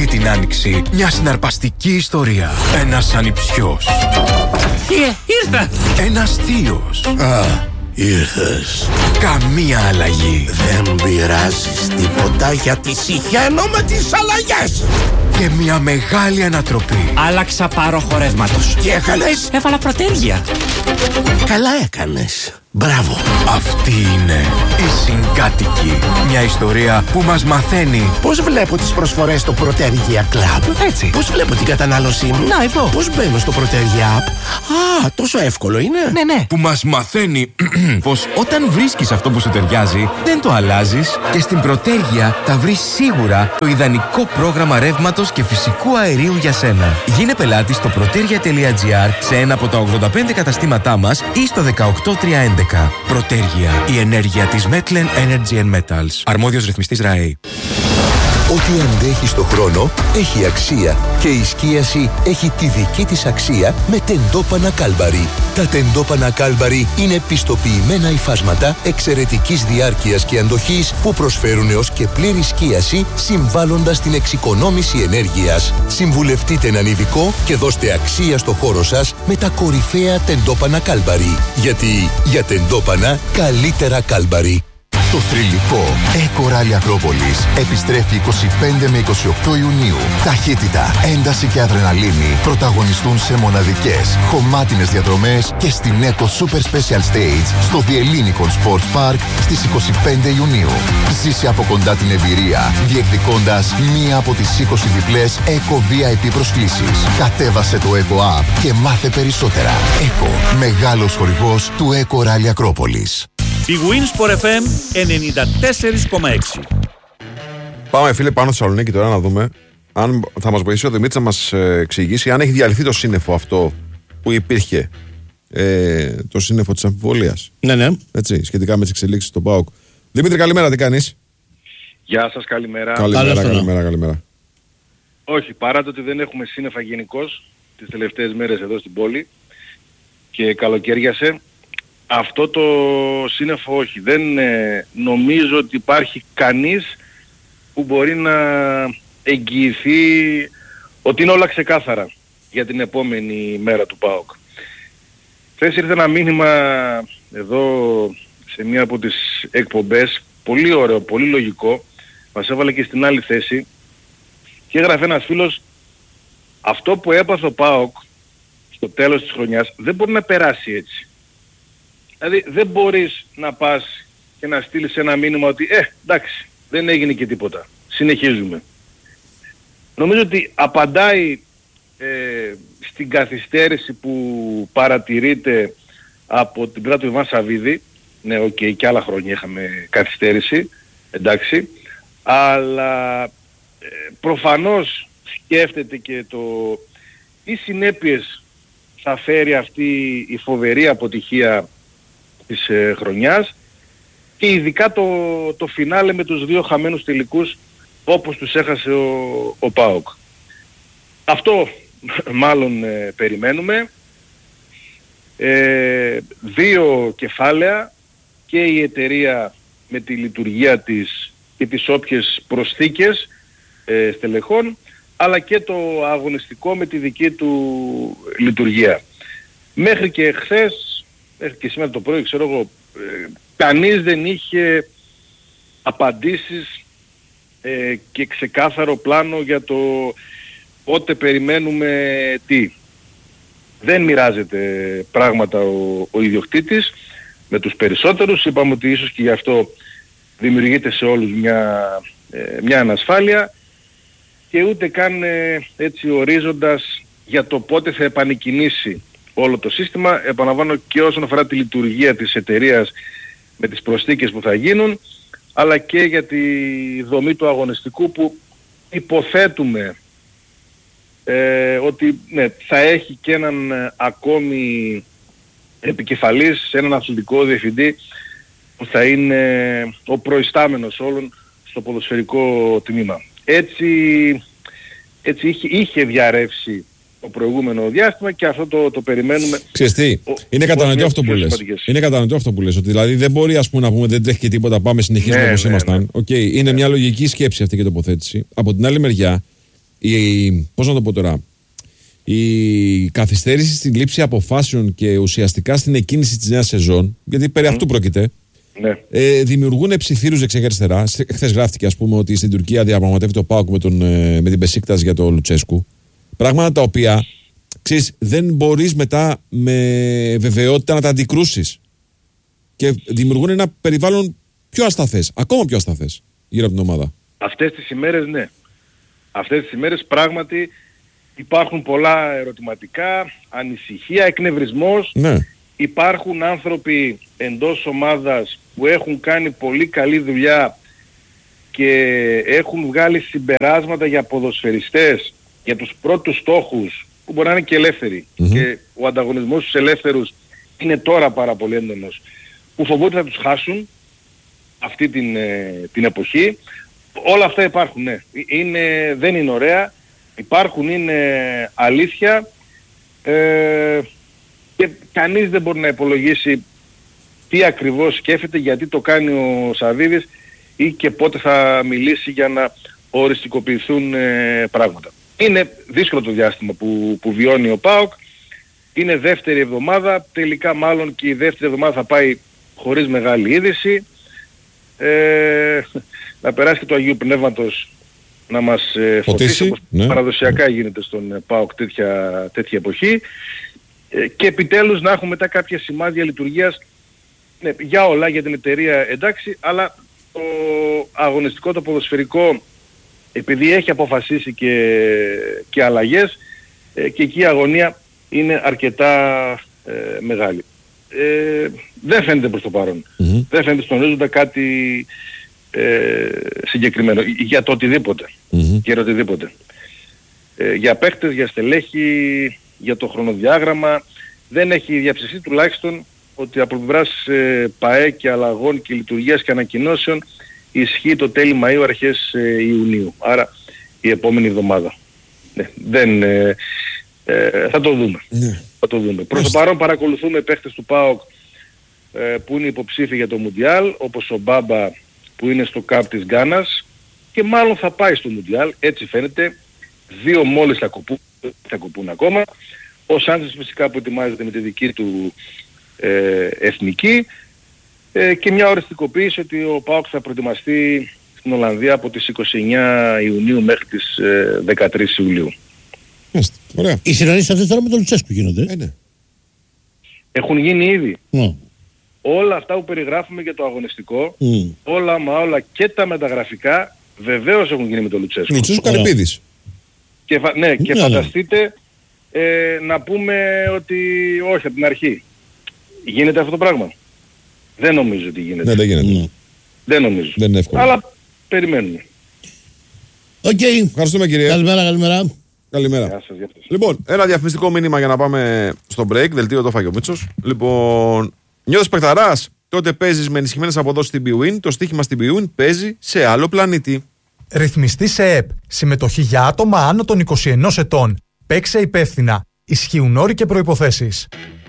Αυτή την άνοιξη μια συναρπαστική ιστορία. Ένας ανιψιός. Ήρθα! Ένας θείος. Ήρθες. Καμία αλλαγή. Δεν πειράζεις τίποτα γιατί συχαίνω με τις αλλαγές. Και μια μεγάλη ανατροπή. Άλλαξα πάρο χορεύματος. Τι έκανες? Έβαλα προτέρια. Καλά έκανες. Μπράβο. Αυτή είναι η Συγκάτοικοι. Μια ιστορία που μας μαθαίνει Πώς βλέπω τις προσφορές στο Protergia Club? έτσι. Πώς βλέπω την κατανάλωσή μου? Να, εδώ. Πώς μπαίνω στο Protergia App? Τόσο εύκολο είναι. Ναι. Που μας μαθαίνει πως όταν βρίσκεις αυτό που σου ταιριάζει, δεν το αλλάζεις και στην Protergia θα βρεις σίγουρα το ιδανικό πρόγραμμα ρεύματος και φυσικού αερίου για σένα. Γίνε πελάτη στο protergia.gr σε ένα από τα 85 καταστήματά μας ή στο 18311. Protergia, η ενέργεια της Metlen Energy and Metals. Αρμόδιος ρυθμιστής ΡΑΕ. Ό,τι αντέχει στο χρόνο έχει αξία και η σκίαση έχει τη δική της αξία με τεντόπανα Κάλμπαρι. Τα τεντόπανα Κάλμπαρι είναι πιστοποιημένα υφάσματα εξαιρετικής διάρκειας και αντοχής που προσφέρουν έως και πλήρη σκίαση συμβάλλοντας στην εξοικονόμηση ενέργειας. Συμβουλευτείτε έναν ειδικό και δώστε αξία στο χώρο σας με τα κορυφαία τεντόπανα Κάλμπαρι. Γιατί για τεντόπανα καλύτερα Κάλμπαρι. Το θρυλικό Eco Rally Ακρόπολης επιστρέφει 25 με 28 Ιουνίου. Ταχύτητα, ένταση και αδρεναλίνη πρωταγωνιστούν σε μοναδικές, χωμάτινες διαδρομές και στην Eco Super Special Stage στο The Ellinikon Sports Park στις 25 Ιουνίου. Ζήσε από κοντά την εμπειρία, διεκδικώντας μία από τις 20 διπλές Eco VIP προσκλήσεις. Κατέβασε το Eco App και μάθε περισσότερα. Eco, μεγάλος χορηγός του Eco Rally Ακρόπολης. Η Winsport FM 94,6. Πάμε φίλε πάνω στη Θεσσαλονίκη τώρα να δούμε αν θα μας βοηθήσει ο Δημήτρης να μας εξηγήσει αν έχει διαλυθεί το σύννεφο αυτό που υπήρχε, το σύννεφο της αμφιβολίας. Ναι. Έτσι, σχετικά με τις εξελίξεις στον ΠΑΟΚ. Δημήτρη, καλημέρα, τι κάνεις? Γεια σας, καλημέρα. Καλημέρα. Όχι, παρά το ότι δεν έχουμε σύννεφα γενικώς τις τελευταίες μέρες εδώ στην πόλη και καλοκαίριασε, αυτό το σύννεφο όχι. Δεν νομίζω ότι υπάρχει κανείς που μπορεί να εγγυηθεί ότι είναι όλα ξεκάθαρα για την επόμενη μέρα του ΠΑΟΚ. Χθες ήρθε ένα μήνυμα εδώ σε μία από τις εκπομπές, πολύ ωραίο, πολύ λογικό, μας έβαλε και στην άλλη θέση και έγραφε ένας φίλος, αυτό που έπαθε ο ΠΑΟΚ στο τέλος της χρονιάς δεν μπορεί να περάσει έτσι. Δηλαδή δεν μπορείς να πας και να στείλεις ένα μήνυμα ότι εντάξει, δεν έγινε και τίποτα. Συνεχίζουμε. Νομίζω ότι απαντάει στην καθυστέρηση που παρατηρείται από την πλευρά του Ιβάν Σαββίδη. Ναι, και άλλα χρόνια είχαμε καθυστέρηση, εντάξει. Αλλά προφανώς σκέφτεται και το τι συνέπειες θα φέρει αυτή η φοβερή αποτυχία της χρονιάς και ειδικά το φινάλε με τους δύο χαμένους τελικούς όπως τους έχασε ο ΠΑΟΚ. Αυτό μάλλον περιμένουμε. Δύο κεφάλαια και η εταιρεία με τη λειτουργία της και τις όποιες προσθήκες στελεχών, αλλά και το αγωνιστικό με τη δική του λειτουργία. Μέχρι και χθες, μέχρι και σήμερα το πρωί, ξέρω εγώ, κανείς δεν είχε απαντήσεις και ξεκάθαρο πλάνο για το πότε περιμένουμε τι. Δεν μοιράζεται πράγματα ο ιδιοκτήτης με τους περισσότερους. Είπαμε ότι ίσως και γι' αυτό δημιουργείται σε όλους μια ανασφάλεια και ούτε καν έτσι ορίζοντας για το πότε θα επανεκκινήσει όλο το σύστημα. Επαναλαμβάνω και όσον αφορά τη λειτουργία της εταιρείας με τις προσθήκες που θα γίνουν, αλλά και για τη δομή του αγωνιστικού που υποθέτουμε ότι ναι, θα έχει και έναν ακόμη επικεφαλής, έναν αθλητικό διευθυντή που θα είναι ο προϊστάμενος όλων στο ποδοσφαιρικό τμήμα. Έτσι είχε διαρρεύσει το προηγούμενο διάστημα και αυτό το περιμένουμε. Ξέρεις τι, είναι κατανοητό αυτό που λες. Είναι κατανοητό αυτό που λες, ότι δηλαδή δεν μπορεί ας πούμε, να πούμε δεν τρέχει και τίποτα, πάμε συνεχίζουμε όπως ήμασταν. Okay, είναι μια λογική σκέψη αυτή και τοποθέτηση. Από την άλλη μεριά, πώς να το πω τώρα, η καθυστέρηση στην λήψη αποφάσεων και ουσιαστικά στην εκκίνηση της νέας σεζόν, γιατί περί αυτού πρόκειται, Ναι. Δημιουργούν ψιθύρους δεξιά και αριστερά. Χθες γράφτηκε, ας πούμε, ότι στην Τουρκία διαπραγματεύεται ο ΠΑΟΚ με την Μπεσίκτας για το Λουτσέσκου. Πράγματα τα οποία, ξέρεις, δεν μπορείς μετά με βεβαιότητα να τα αντικρούσεις. Και δημιουργούν ένα περιβάλλον πιο ασταθές, ακόμα πιο ασταθές γύρω από την ομάδα. Αυτές τις ημέρες, ναι. Αυτές τις ημέρες πράγματι υπάρχουν πολλά ερωτηματικά, ανησυχία, εκνευρισμός. Ναι. Υπάρχουν άνθρωποι εντός ομάδας που έχουν κάνει πολύ καλή δουλειά και έχουν βγάλει συμπεράσματα για ποδοσφαιριστές, για τους πρώτους στόχους που μπορεί να είναι και ελεύθεροι. Και ο ανταγωνισμός στους ελεύθερους είναι τώρα πάρα πολύ έντονος, που φοβούνται θα τους χάσουν αυτή την εποχή. Όλα αυτά υπάρχουν, ναι. Δεν είναι ωραία, υπάρχουν, είναι αλήθεια, και κανείς δεν μπορεί να υπολογίσει τι ακριβώς σκέφτεται, γιατί το κάνει ο Σαββίδης ή και πότε θα μιλήσει για να οριστικοποιηθούν πράγματα. Είναι δύσκολο το διάστημα που βιώνει ο ΠΑΟΚ. Είναι δεύτερη εβδομάδα, τελικά μάλλον και η δεύτερη εβδομάδα θα πάει χωρίς μεγάλη είδηση. Να περάσει και το Αγίου Πνεύματος να μας φωτίσει, όπως παραδοσιακά γίνεται στον ΠΑΟΚ τέτοια εποχή. Και επιτέλους να έχουμε μετά κάποια σημάδια λειτουργίας, ναι, για όλα, για την εταιρεία εντάξει, αλλά το αγωνιστικό, το ποδοσφαιρικό, επειδή έχει αποφασίσει και αλλαγές, και εκεί η αγωνία είναι αρκετά μεγάλη. Δεν φαίνεται προς το παρόν. Δεν φαίνεται στον ορίζοντα κάτι συγκεκριμένο για το οτιδήποτε. Για το οτιδήποτε. Για παίκτες, για στελέχη, για το χρονοδιάγραμμα δεν έχει διαψευστεί τουλάχιστον ότι από πλευράς ΠΑΕ και αλλαγών και λειτουργίας και ανακοινώσεων ισχύει το τέλη Μαΐου αρχές Ιουνίου. Άρα η επόμενη εβδομάδα. Ναι, θα το δούμε. Θα το δούμε. Προς το παρόν παρακολουθούμε παίχτες του ΠΑΟΚ που είναι υποψήφιοι για το Μουντιάλ, όπως ο Μπάμπα που είναι στο ΚΑΠ της Γκάνας και μάλλον θα πάει στο Μουντιάλ, έτσι φαίνεται. 2 μόλις θα κοπούν ακόμα. Ο Σάντσες φυσικά που ετοιμάζεται με τη δική του εθνική, και μια οριστικοποίηση ότι ο ΠΑΟΚ θα προετοιμαστεί στην Ολλανδία από τις 29 Ιουνίου μέχρι τις 13 Ιουλίου. Ωραία. Οι συναντήσεις αυτές τώρα με τον Λουτσέσκου γίνονται. Ναι. Έχουν γίνει ήδη. Όλα αυτά που περιγράφουμε για το αγωνιστικό, όλα και τα μεταγραφικά βεβαίως έχουν γίνει με τον Λουτσέσκου. Λουτσέσκου Καρυπίδης. Και φανταστείτε να πούμε ότι όχι από την αρχή. Γίνεται αυτό το πράγμα? Δεν νομίζω ότι γίνεται. Ναι, δεν γίνεται. Δεν νομίζω. Δεν είναι εύκολο. Αλλά περιμένουμε. Οκ. Ευχαριστούμε, κύριε. Καλημέρα. Καλημέρα. Λοιπόν, ένα διαφημιστικό μήνυμα για να πάμε στο break. Δελτίο το έφαγε ο Μίτσος. Λοιπόν, νιώθεις παιχταράς? Τότε παίζεις με ενισχυμένες αποδόσεις στην bwin. Το στοίχημα στην bwin παίζει σε άλλο πλανήτη. Ρυθμιστή σε ΕΠ. Συμμετοχή για άτομα άνω των 21 ετών. Παίξε υπεύθυνα. Ισχύουν όροι και προϋποθέσεις.